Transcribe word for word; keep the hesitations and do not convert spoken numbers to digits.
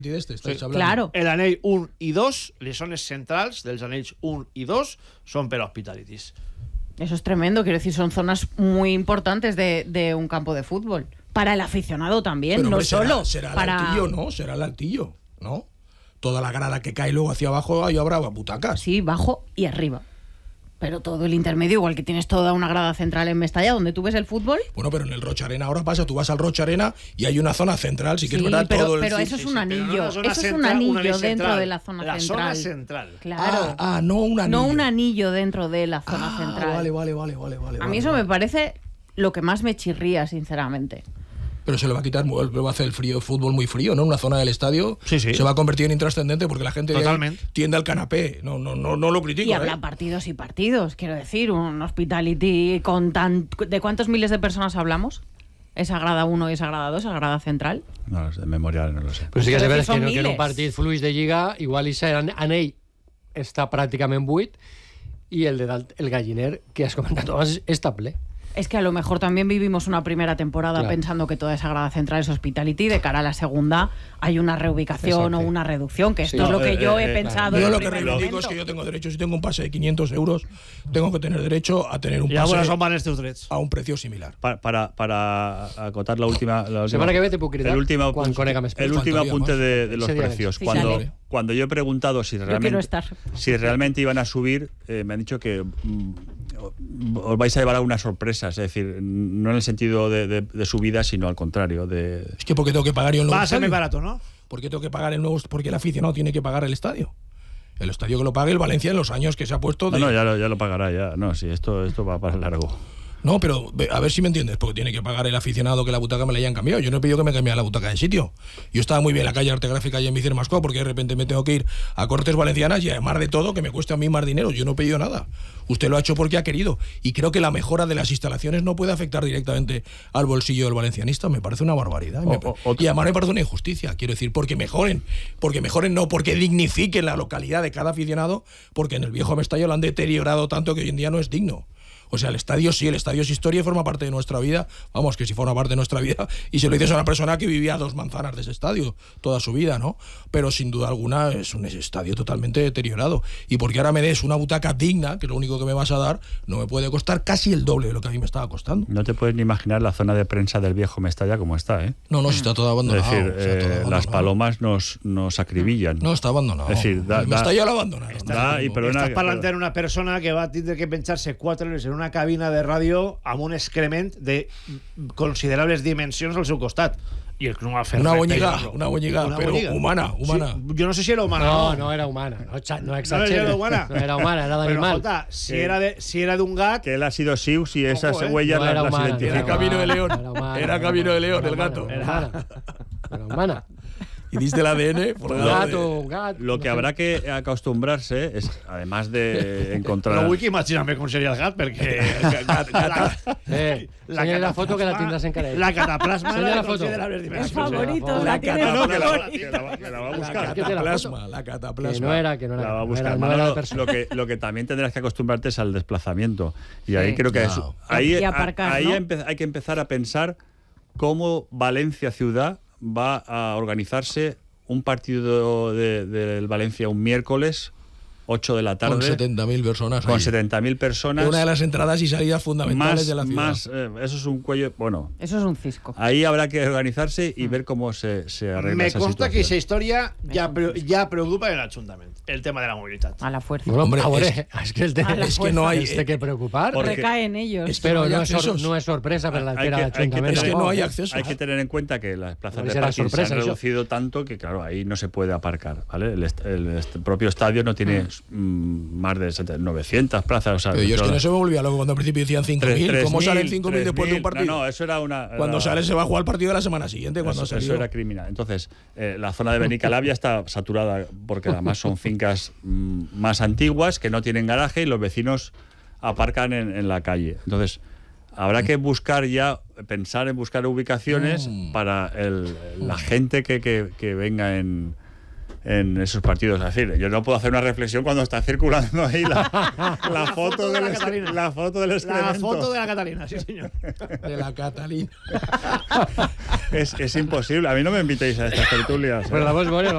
Este, sí, claro. El anell un i dos, les zones centrals dels anells un i dos son per hospitalities. Eso es tremendo, quiero decir, son zonas muy importantes de, de un campo de fútbol. Para el aficionado también, pero, no hombre, solo. Será, será para... el altillo, ¿no? Será el altillo, ¿no? Toda la grada que cae luego hacia abajo, ahí habrá butacas. Sí, bajo y arriba. Pero todo el intermedio, igual que tienes toda una grada central en Mestalla, donde tú ves el fútbol. Bueno, pero en el Rocha Arena ahora pasa, tú vas al Rocha Arena y hay una zona central, sí que sí, es verdad, pero, todo el... pero eso es un anillo, eso es un anillo dentro de la zona la central. La zona central. Claro. Ah, ah, no un anillo. No un anillo dentro de la zona ah, central. Vale, vale, vale, vale, vale. A mí eso vale. me parece lo que más me chirría, sinceramente. Pero se le va a quitar, va a hacer el frío, fútbol muy frío, ¿no? Una zona del estadio sí, sí. se va a convertir en intrascendente porque la gente Totalmente. tiende al canapé. No, no, no, no lo critico. Y habrá ¿eh? partidos y partidos, quiero decir, un hospitality con tan... ¿De cuántos miles de personas hablamos? ¿Esa grada uno y esa grada dos, esa grada central? No, de memoria no lo sé. Però sí que és Però veritat si que, no, són que en un miles. partit fluix de Lliga igual i anell està pràcticament buit i el de dalt, el galliner que has comentat abans, està ple. Es que a lo mejor también vivimos una primera temporada claro. pensando que toda esa grada central es hospitality, de cara a la segunda hay una reubicación Exacto. o una reducción, que esto Sí. es lo No, que eh, yo eh, he eh, pensado. Yo en lo el que primer reivindico momento. es que yo tengo derecho, si tengo un pase de quinientos euros, tengo que tener derecho a tener un I pase ara on van els teus drets? a un precio similar. Para, para, para acotar la última, la última Semana que ve te puc cridar el último, quan conega més el precios. último Faltaría apunte más. de, de los Ese día precios. Sí, Cuando, sale. cuando yo he preguntado si quiero realmente, estar. si realmente iban a subir, eh, me han dicho que mm, os vais a llevar alguna sorpresa, es decir, no en el sentido de, de, de subida, sino al contrario. De... Es que porque tengo que pagar yo el nuevo Va a ser estadio. más barato, ¿no? ¿Por qué tengo que pagar el nuevo? Porque el aficionado tiene que pagar el estadio. El estadio que lo pague el Valencia en los años que se ha puesto de... No, no, ya lo, ya lo pagará, ya. No, sí, esto, esto va para largo. No, pero a ver si me entiendes, porque tiene que pagar el aficionado que la butaca me la hayan cambiado. Yo no he pedido que me cambie la butaca de sitio. Yo estaba muy bien en la calle Arte Gráfica y en Vicente Mascó, porque de repente me tengo que ir a Cortes Valencianas y además de todo que me cueste a mí más dinero. Yo no he pedido nada. Usted lo ha hecho porque ha querido. Y creo que la mejora de las instalaciones no puede afectar directamente al bolsillo del valencianista. Me parece una barbaridad. O, Me- o, o, y además me parece una injusticia. Quiero decir, porque mejoren. Porque mejoren no, porque dignifiquen la localidad de cada aficionado, porque en el viejo Mestalla lo han deteriorado tanto que hoy en día no es digno. O sea, el estadio sí, el estadio es historia y forma parte de nuestra vida. Vamos, que si forma parte de nuestra vida. Y se lo dices a una persona que vivía a dos manzanas de ese estadio toda su vida, ¿no? Pero sin duda alguna es un estadio totalmente deteriorado. Y porque ahora me des una butaca digna, que es lo único que me vas a dar, no me puede costar casi el doble de lo que a mí me estaba costando. no te puedes ni imaginar la zona de prensa del viejo Mestalla como está, ¿eh? No, no, si está todo Es abandonado. decir, está todo eh, abandonado. las palomas nos, nos acribillan. No, está abandonado. Es decir, da- el da- Mestalla lo abandonaron. Da, y perdona, Estàs parlant d'una persona que va tindre que pensar-se quatre hores en una cabina de ràdio amb un excrement de considerables dimensions al seu costat. I el que no va fer Una res, boñiga, però- una boñiga, Una pero boñiga. humana, humana. Sí, jo no sé si era humana. No, no era humana. No, exa- no No exageres. era humana. No era humana, era Però, d'animal. escolta, si Que- era de- si era d'un gat, que él ha sido Sius y esas Ojo, eh. huellas No las, era las humana, identifica. Era Camino de León. Era humana, Era era Camino de humana, León, era el gato. humana, Era humana. Era humana. Y diste el A D N por Un el lado gato, de- un gato. Lo que habrá que acostumbrarse es, además de encontrar... no vull que imaginem com seria el gat, perquè Eh, enseñale la foto que la tindràs en cara. La cataplasma Enseña era la de foto. considerables Es dimensions. favorito, La la tiene cara- No, que la, favorito. que la va- que la va a La buscar. cara- que te la cataplasma, foto. la Que cataplasma. no era, que no era. La va a no buscar. era- no era Manolo, de persona. lo, que, lo que también tendrás que acostumbrarte es al desplazamiento. Y ahí Sí. creo que Claro. es, ahí, Y aparcar, ahí ¿no? empe- hay que empezar a pensar cómo Valencia Ciudad va a organizarse un partido de- del Valencia un miércoles, ocho de la tarde, Con setenta mil personas. con ahí. setenta mil personas. Una de las entradas y salidas fundamentales más, de la ciudad. más, eh, eso es un cuello. Bueno, Eso es un cisco. ahí habrá que organizarse y ver cómo se, se arregla Me esa consta que aquesta situación. història ja, pre ja preocupa en l'Ajuntament, el tema de la mobilitat. A la fuerza. Bueno, Hombre, a veure, es- es, que el de, a la es que no hay- es de que preocupar. Porque- Recae en ellos. Es que Pero no hay no es, sor- accesos. no es sorpresa per la Hay espera que- del hay que Ayuntamiento. Es que no tener- hay accesos. Hay que tener en cuenta que las plazas Puede de ser la parking se sorpresa, han eso. reducido tanto que, claro, ahí no se puede aparcar, ¿vale? El, est- el est- propio estadio no tiene mm, más de setenta novecientas plazas. O sea, Pero yo es que todas- no se me volvía loco cuando al principio decían cinco tres- mil. tres ¿Cómo mil, salen cinco mil tres después de un mil? partido? No, no, eso era una... Cuando era- sale se va a jugar el partido de la semana siguiente. Cuando eso, salió. eso era criminal. Entonces, eh, la zona de Benicalabia está saturada porque además son fincas mm, más antiguas que no tienen garaje y los vecinos aparcan en, en la calle. Entonces, habrá que buscar ya, pensar en buscar ubicaciones Mm. para el- la gente que, que, que venga en, en esos partidos. Es decir, yo no puedo hacer una reflexión cuando está circulando ahí la, la foto, de del la ex- Catalina. la foto del La excremento. foto de la Catalina, sí senyor. De la Catalina. Es, es imposible. A mí no me invitéis a estas tertulias. Pues la voz, bueno,